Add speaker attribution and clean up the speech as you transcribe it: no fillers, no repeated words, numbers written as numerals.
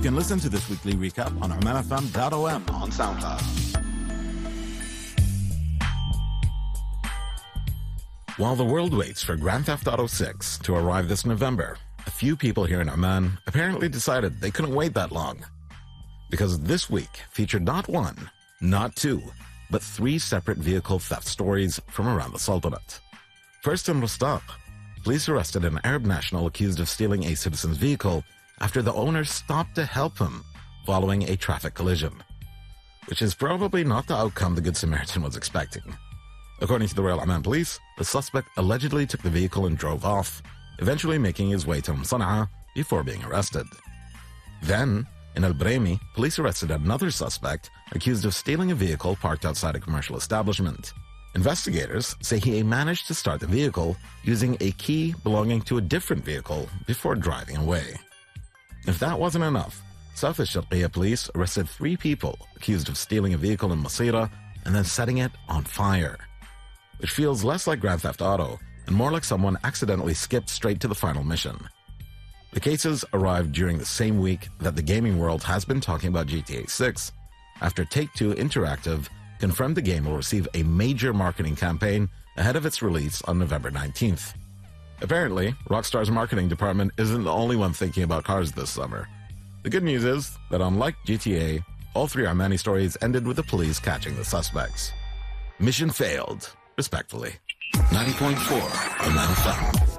Speaker 1: can listen to this weekly recap on omanfm.om on SoundCloud. While the world waits for Grand Theft Auto 6 to arrive this November, a few people here in Oman apparently decided they couldn't wait that long. Because this week featured not one, not two, but three separate vehicle theft stories from around the Sultanate. First in Rustaq, police arrested an Arab national accused of stealing a citizen's vehicle after the owner stopped to help him following a traffic collision, which is probably not the outcome the Good Samaritan was expecting. According to the Royal Oman Police, the suspect allegedly took the vehicle and drove off, eventually making his way to Sana'a before being arrested. Then, in Al Brahmi, police arrested another suspect accused of stealing a vehicle parked outside a commercial establishment. Investigators say he managed to start the vehicle using a key belonging to a different vehicle before driving away. If that wasn't enough, South Al-Sharqiyya police arrested 3 people accused of stealing a vehicle in Masira and then setting it on fire, which feels less like Grand Theft Auto and more like someone accidentally skipped straight to the final mission. The cases arrived during the same week that the gaming world has been talking about GTA 6, after Take-Two Interactive confirmed the game will receive a major marketing campaign ahead of its release on November 19th. Apparently, Rockstar's marketing department isn't the only one thinking about cars this summer. The good news is that unlike GTA, all 3 Omani stories ended with the police catching the suspects. Mission failed, respectfully. 90.4 Oman FM.